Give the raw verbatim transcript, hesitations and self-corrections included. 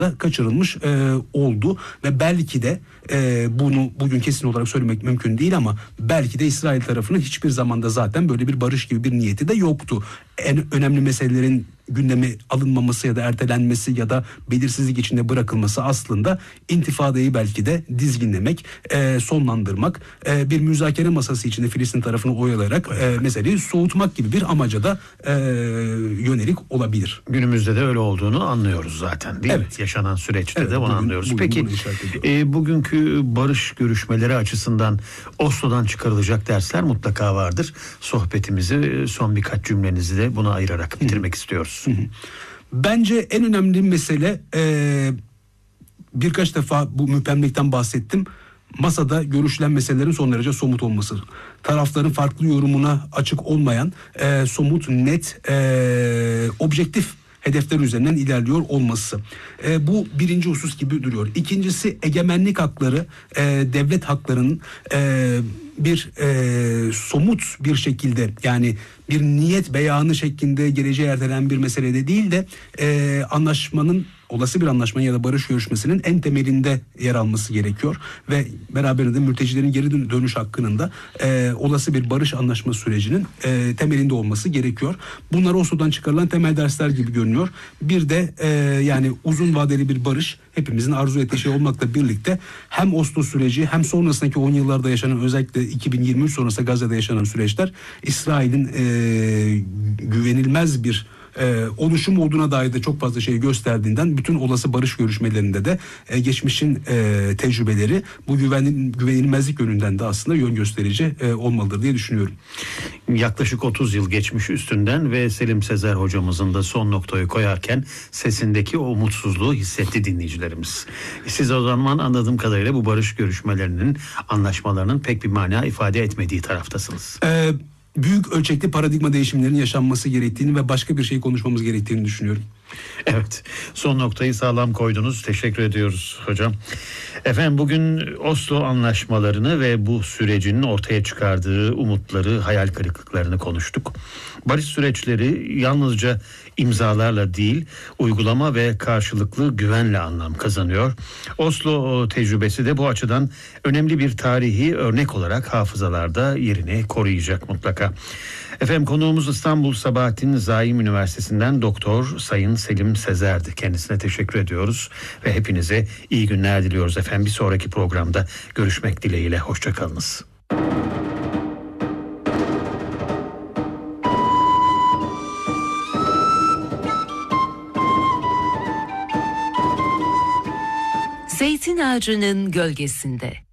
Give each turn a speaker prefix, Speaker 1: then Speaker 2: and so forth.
Speaker 1: da kaçırılmış e, oldu ve belki de e, bunu bugün kesin olarak söylemek mümkün değil ama belki de İsrail tarafının hiçbir zamanda zaten böyle bir barış gibi bir niyeti de yoktu. En önemli meselelerin gündeme alınmaması ya da ertelenmesi ya da belirsizlik içinde bırakılması aslında intifadayı belki de dizginlemek, e, sonlandırmak, e, bir müzakere masası içinde Filistin tarafını oyalayarak e, meseleyi soğutmak gibi bir amaca da e, yönelik olabilir.
Speaker 2: Günümüzde de öyle olduğunu anlıyoruz zaten, değil
Speaker 1: evet.
Speaker 2: mi? Yaşanan süreçte
Speaker 1: evet,
Speaker 2: de bunu
Speaker 1: bugün,
Speaker 2: anlıyoruz.
Speaker 1: Bugün
Speaker 2: Peki e, bugünkü barış görüşmeleri açısından Oslo'dan çıkarılacak dersler mutlaka vardır. Sohbetimizi son birkaç cümlenizi de buna ayırarak bitirmek Hı. istiyoruz. Hı hı.
Speaker 1: Bence en önemli mesele, e, birkaç defa bu müphemlikten bahsettim. Masada görüşülen meselelerin son derece somut olması. Tarafların farklı yorumuna açık olmayan, e, somut, net, e, objektif hedefler üzerinden ilerliyor olması. E, bu birinci husus gibi duruyor. İkincisi, egemenlik hakları, e, devlet haklarının e, bir e, somut bir şekilde, yani bir niyet beyanı şeklinde geleceğe ertelenen bir meselede değil de e, anlaşmanın, olası bir anlaşmanın ya da barış görüşmesinin en temelinde yer alması gerekiyor ve beraberinde mültecilerin geri dönüş hakkının da e, olası bir barış anlaşma sürecinin e, temelinde olması gerekiyor. Bunlar Oslo'dan çıkarılan temel dersler gibi görünüyor. Bir de e, yani uzun vadeli bir barış hepimizin arzu ettiği şey olmakla birlikte hem Oslo süreci hem sonrasındaki on yıllarda yaşanan, özellikle iki bin yirmi üç sonrası Gazze'de yaşanan süreçler İsrail'in e, güvenilmez bir Ee, oluşum olduğuna dair de çok fazla şey gösterdiğinden bütün olası barış görüşmelerinde de e, geçmişin e, tecrübeleri bu güven, güvenilmezlik yönünden de aslında yön gösterici e, olmalıdır diye düşünüyorum.
Speaker 2: Yaklaşık otuz yıl geçmiş üstünden ve Selim Sezer hocamızın da son noktayı koyarken sesindeki o umutsuzluğu hissetti dinleyicilerimiz. Siz o zaman anladığım kadarıyla bu barış görüşmelerinin, anlaşmalarının pek bir mana ifade etmediği taraftasınız.
Speaker 1: Evet. Büyük ölçekli paradigma değişimlerinin yaşanması gerektiğini ve başka bir şey konuşmamız gerektiğini düşünüyorum.
Speaker 2: Evet, son noktayı sağlam koydunuz. Teşekkür ediyoruz hocam. Efendim, bugün Oslo anlaşmalarını ve bu sürecin ortaya çıkardığı umutları, hayal kırıklıklarını konuştuk. Barış süreçleri yalnızca imzalarla değil, uygulama ve karşılıklı güvenle anlam kazanıyor. Oslo tecrübesi de bu açıdan önemli bir tarihi örnek olarak hafızalarda yerini koruyacak mutlaka. Efendim, konuğumuz İstanbul Sabahattin Zaim Üniversitesi'nden Doktor Sayın Selim Sezer'di. Kendisine teşekkür ediyoruz ve hepinize iyi günler diliyoruz efendim. Bir sonraki programda görüşmek dileğiyle. Hoşçakalınız.
Speaker 3: Zeytin ağacının gölgesinde.